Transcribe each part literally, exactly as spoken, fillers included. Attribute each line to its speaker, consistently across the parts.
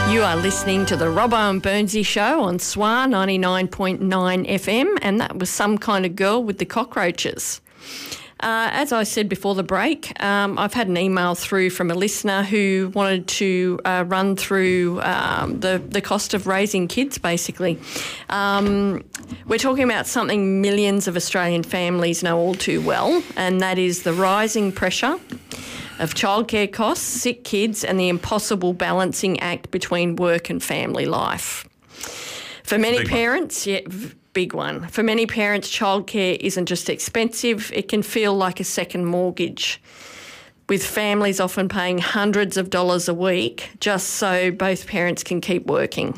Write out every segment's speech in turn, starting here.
Speaker 1: You are listening to the Robbo and Burnsy Show on S W A ninety-nine point nine F M, and that was Some Kind of Girl with the Cockroaches. Uh, as I said before the break, um, I've had an email through from a listener who wanted to uh, run through um, the, the cost of raising kids, basically. Um, we're talking about something millions of Australian families know all too well, and that is the rising pressure of childcare costs, sick kids, and the impossible balancing act between work and family life. For many big parents, one. yeah, v- big one. For many parents, childcare isn't just expensive, it can feel like a second mortgage, with families often paying hundreds of dollars a week just so both parents can keep working.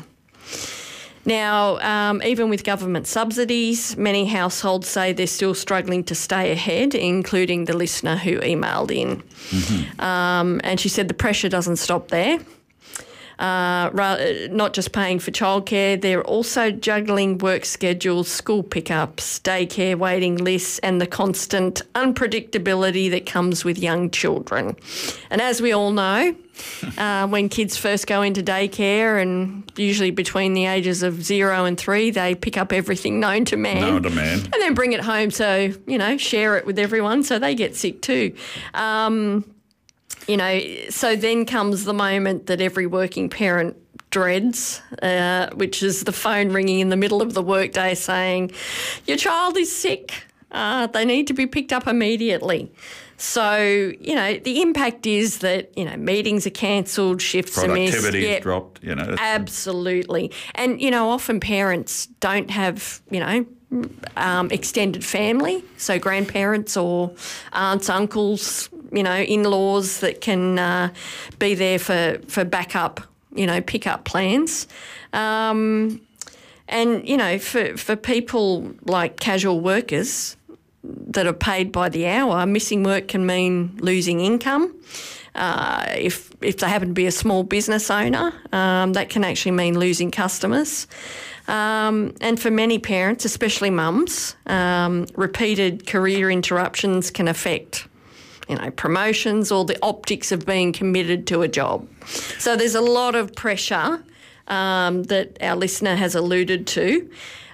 Speaker 1: Now, um, even with government subsidies, many households say they're still struggling to stay ahead, including the listener who emailed in. Mm-hmm. Um, and she said the pressure doesn't stop there. Uh, ra- not just paying for childcare, they're also juggling work schedules, school pickups, daycare waiting lists, and the constant unpredictability that comes with young children. And as we all know, uh, when kids first go into daycare, and usually between the ages of zero and three, they pick up everything known to man.
Speaker 2: Known to man.
Speaker 1: And then bring it home, so, you know, share it with everyone so they get sick too. Um, You know, so then comes the moment that every working parent dreads, uh, which is the phone ringing in the middle of the workday saying, your child is sick, uh, they need to be picked up immediately. So, you know, the impact is that, you know, meetings are cancelled, shifts are missed.
Speaker 2: Productivity
Speaker 1: yeah,
Speaker 2: has dropped, you know.
Speaker 1: Absolutely. And, you know, often parents don't have, you know, Um, extended family, so grandparents or aunts, uncles, you know, in-laws that can uh, be there for, for backup, you know, pick-up plans. Um, and, you know, for, for people like casual workers that are paid by the hour, missing work can mean losing income. Uh, if if they happen to be a small business owner, um, that can actually mean losing customers. Um, and for many parents, especially mums, um, repeated career interruptions can affect, you know, promotions or the optics of being committed to a job. So there's a lot of pressure um, that our listener has alluded to.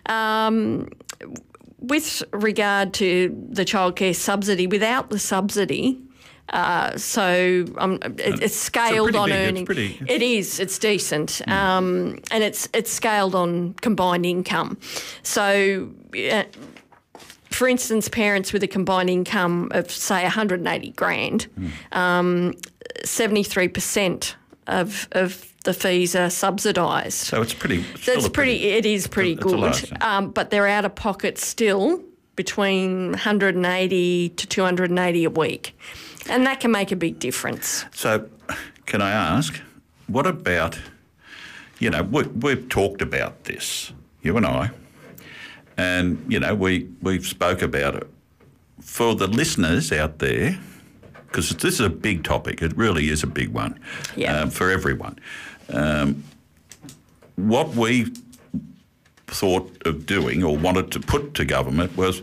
Speaker 1: Um, with regard to the childcare subsidy, without the subsidy, Uh, so um, it, it's scaled on
Speaker 2: big,
Speaker 1: earning.
Speaker 2: It's pretty,
Speaker 1: it is. It's decent, mm. um, and it's it's scaled on combined income. So, uh, for instance, parents with a combined income of say one hundred eighty grand, mm. um, seventy-three percent of of the fees are subsidised.
Speaker 2: So it's pretty.
Speaker 1: So it's pretty, pretty. It is pretty
Speaker 2: it's
Speaker 1: good, um, but they're out of pocket still between one hundred eighty to two hundred eighty a week. And that can make a big difference.
Speaker 2: So can I ask, what about, you know, we, we've talked about this, you and I, and, you know, we, we've spoke about it. For the listeners out there, because this is a big topic, it really is a big one
Speaker 1: yeah.
Speaker 2: um, for everyone. Um, what we thought of doing or wanted to put to government was,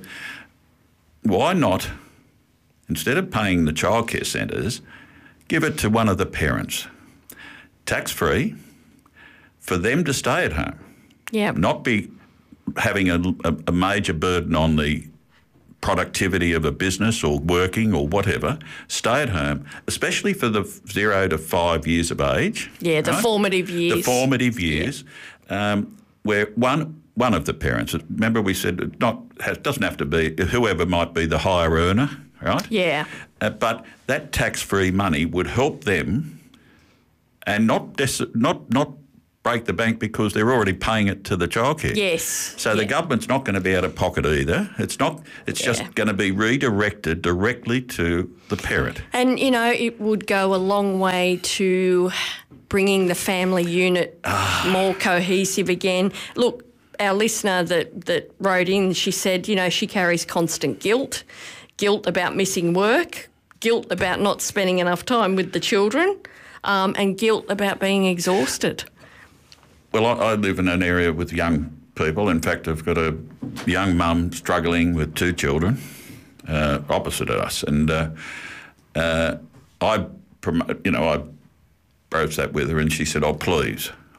Speaker 2: why not, instead of paying the childcare centres, give it to one of the parents, tax-free, for them to stay at home.
Speaker 1: Yeah.
Speaker 2: Not be having a, a, a major burden on the productivity of a business or working or whatever. Stay at home, especially for the zero to five years of age.
Speaker 1: Yeah, the
Speaker 2: right?
Speaker 1: formative years.
Speaker 2: The formative years, yeah. um, where one one of the parents, remember we said it not has, doesn't have to be, whoever might be the higher earner, right?
Speaker 1: Yeah.
Speaker 2: Uh, but that tax-free money would help them, and not des- not not break the bank because they're already paying it to the childcare.
Speaker 1: Yes.
Speaker 2: So
Speaker 1: yeah.
Speaker 2: the government's not going to be out of pocket either. It's not. It's
Speaker 1: yeah.
Speaker 2: just going to be redirected directly to the parent.
Speaker 1: And you know, it would go a long way to bringing the family unit ah. more cohesive again. Look, our listener that that wrote in, she said, you know, she carries constant guilt. Guilt about missing work, guilt about not spending enough time with the children, um, and guilt about being exhausted.
Speaker 2: Well, I, I live in an area with young people. In fact, I've got a young mum struggling with two children uh, opposite of us. And uh, uh, I, you know, I broached that with her and she said, oh, please,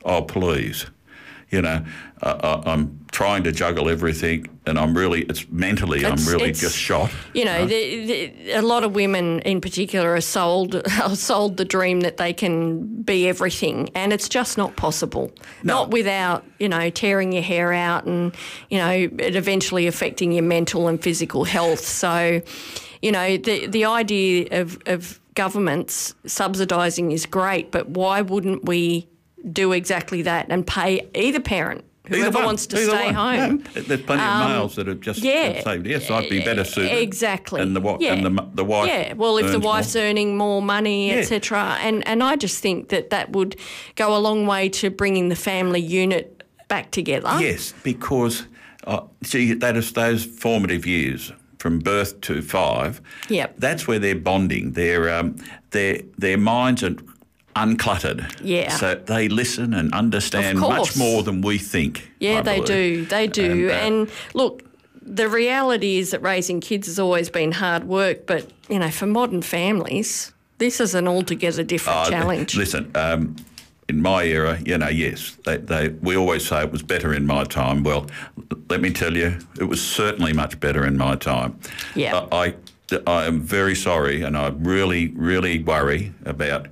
Speaker 2: oh, please. You know, uh, I'm trying to juggle everything, and I'm really, it's mentally,
Speaker 1: It's-
Speaker 2: I'm really
Speaker 1: it's-
Speaker 2: just shot.
Speaker 1: You know,
Speaker 2: right?
Speaker 1: the, the, a lot of women in particular are sold are sold the dream that they can be everything, and it's just not possible.
Speaker 2: No.
Speaker 1: Not without, you know, tearing your hair out and, you know, it eventually affecting your mental and physical health. So, you know, the the idea of, of governments subsidising is great, but why wouldn't we do exactly that and pay either parent, whoever
Speaker 2: Either one,
Speaker 1: wants to
Speaker 2: either
Speaker 1: stay
Speaker 2: one.
Speaker 1: home?
Speaker 2: Yeah. There's plenty
Speaker 1: Um,
Speaker 2: of males that have just
Speaker 1: yeah.
Speaker 2: said, yes, I'd be better suited.
Speaker 1: Exactly.
Speaker 2: And the, wa-
Speaker 1: Yeah.
Speaker 2: and the, the wife
Speaker 1: Yeah, well, if the
Speaker 2: earns
Speaker 1: wife's
Speaker 2: more.
Speaker 1: earning more money,
Speaker 2: Yeah.
Speaker 1: et cetera, and and I just think that that would go a long way to bringing the family unit back together.
Speaker 2: Yes, because, uh, see, that is those formative years from birth to five.
Speaker 1: Yep.
Speaker 2: That's where they're bonding. Their um, their their minds are uncluttered.
Speaker 1: Yeah.
Speaker 2: So they listen and understand
Speaker 1: Of
Speaker 2: much
Speaker 1: course.
Speaker 2: more than we think.
Speaker 1: Yeah,
Speaker 2: I
Speaker 1: they
Speaker 2: believe.
Speaker 1: do. They do.
Speaker 2: And, uh,
Speaker 1: And look, the reality is that raising kids has always been hard work, but you know, for modern families, this is an altogether different
Speaker 2: Uh,
Speaker 1: challenge.
Speaker 2: Listen, um, in my era, you know, yes, they, they, we always say it was better in my time. Well, let me tell you, it was certainly much better in my time.
Speaker 1: Yeah.
Speaker 2: Uh, I, I am very sorry, and I really, really worry about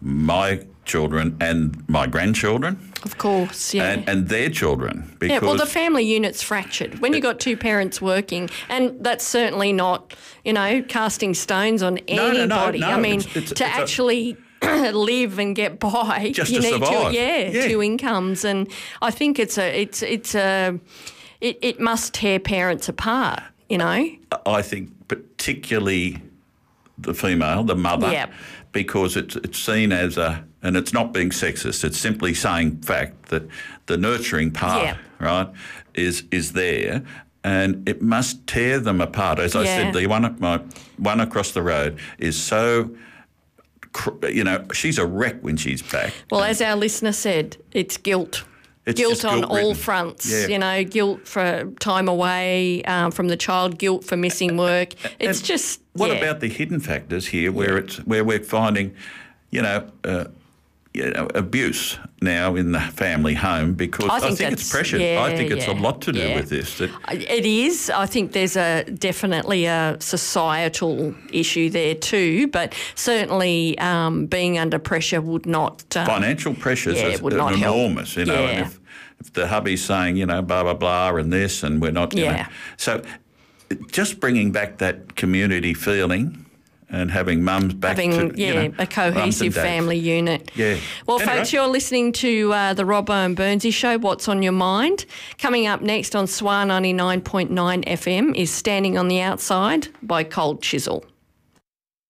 Speaker 2: my children and my grandchildren
Speaker 1: Of course, yeah.
Speaker 2: and, and their children. Because
Speaker 1: Yeah, well, the family unit's fractured. When you've got two parents working, and that's certainly not, you know, casting stones on
Speaker 2: No, no,
Speaker 1: anybody.
Speaker 2: no, no,
Speaker 1: I mean,
Speaker 2: it's- it's-
Speaker 1: to
Speaker 2: it's a-
Speaker 1: actually live and get by,
Speaker 2: Just
Speaker 1: you
Speaker 2: to
Speaker 1: need
Speaker 2: survive.
Speaker 1: two, yeah,
Speaker 2: Yeah.
Speaker 1: two incomes, and I think it's a, it's, it's a, it, it must tear parents apart. You know.
Speaker 2: I think particularly the female, the mother,
Speaker 1: Yep.
Speaker 2: because it's it's seen as a, and it's not being sexist, it's simply saying fact that the nurturing part,
Speaker 1: Yep.
Speaker 2: right, is is there, and it must tear them apart. As I
Speaker 1: Yeah.
Speaker 2: said, the one my one across the road is so, cr- you know, she's a wreck when she's back.
Speaker 1: Well, as our listener said, it's guilt.
Speaker 2: It's
Speaker 1: guilt
Speaker 2: just
Speaker 1: on all
Speaker 2: guilt-ridden.
Speaker 1: fronts,
Speaker 2: Yeah.
Speaker 1: you know, guilt for time away um, from the child, guilt for missing work. It's
Speaker 2: And
Speaker 1: just
Speaker 2: What
Speaker 1: yeah.
Speaker 2: about the hidden factors here, where it's where we're finding, you know, uh, you know, abuse now in the family home? Because
Speaker 1: I
Speaker 2: I
Speaker 1: think
Speaker 2: think,
Speaker 1: that's-
Speaker 2: it's pressured.
Speaker 1: yeah,
Speaker 2: I think it's
Speaker 1: yeah,
Speaker 2: a lot to do
Speaker 1: yeah.
Speaker 2: with this. That
Speaker 1: It is. I think there's a definitely a societal issue there too, but certainly um, being under pressure would not. Um,
Speaker 2: financial pressures
Speaker 1: yeah,
Speaker 2: are,
Speaker 1: it would
Speaker 2: are
Speaker 1: not help.
Speaker 2: enormous, you know.
Speaker 1: Yeah.
Speaker 2: And if, if the hubby's saying, you know, blah blah blah, and this, and we're not, you
Speaker 1: Yeah.
Speaker 2: know, so just bringing back that community feeling. And having mums back
Speaker 1: Having,
Speaker 2: to,
Speaker 1: yeah,
Speaker 2: you know,
Speaker 1: a
Speaker 2: mums and
Speaker 1: cohesive
Speaker 2: dads.
Speaker 1: family unit.
Speaker 2: Yeah.
Speaker 1: Well,
Speaker 2: Anyway.
Speaker 1: folks, you're listening to uh, the Robbo and Burnsy Show, What's on Your Mind? Coming up next on S W A ninety-nine point nine F M is Standing on the Outside by Cold Chisel.